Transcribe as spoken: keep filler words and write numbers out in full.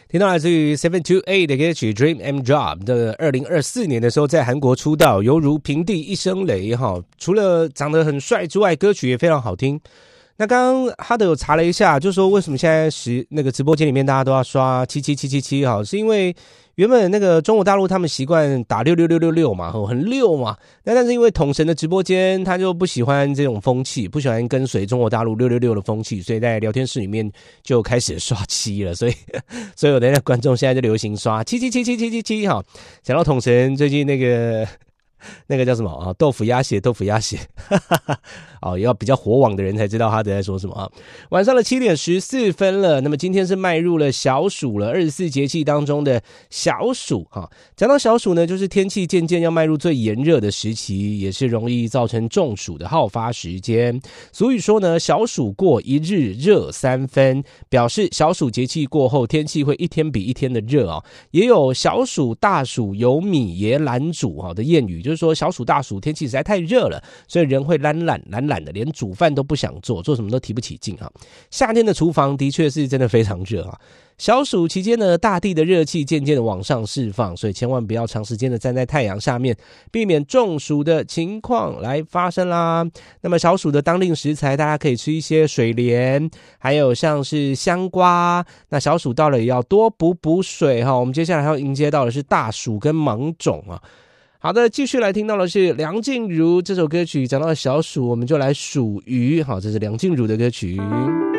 听到来自于 seven two eight 的歌曲 Dream and Job 的二零二四年的时候在韩国出道，犹如平地一声雷哈。除了长得很帅之外，歌曲也非常好听。那刚刚哈德有查了一下，就说为什么现在时那个直播间里面大家都要刷七七七七七哈，是因为原本那个中国大陆他们习惯打六六六六六嘛，很溜嘛。那但是因为统神的直播间他就不喜欢这种风气，不喜欢跟随中国大陆六六六的风气，所以在聊天室里面就开始刷七了。所以所以有的那观众现在就流行刷七七七七七七七哈。讲到统神最近那个。那个叫什么啊？豆腐鸭血，豆腐鸭血，哦，要比较火网的人才知道他在说什么啊。晚上的七点十四分了，那么今天是迈入了小暑了，二十四节气当中的小暑哈。讲到小暑呢，就是天气渐渐要迈入最炎热的时期，也是容易造成中暑的好发时间。俗语说呢，小暑过一日热三分，表示小暑节气过后，天气会一天比一天的热啊。也有小暑大暑有米也懒煮哈的谚语。就是说小暑大暑天气实在太热了，所以人会懒懒懒懒的，连煮饭都不想做，做什么都提不起劲啊。夏天的厨房的确是真的非常热啊。小暑期间呢，大地的热气渐渐的往上释放，所以千万不要长时间的站在太阳下面，避免中暑的情况来发生啦。那么小暑的当令食材，大家可以吃一些水莲，还有像是香瓜。那小暑到了也要多补补水哈。我们接下来要迎接到的是大暑跟芒种啊。好的，继续来听到的是梁静茹这首歌曲。讲到小暑，我们就来数鱼。好，这是梁静茹的歌曲。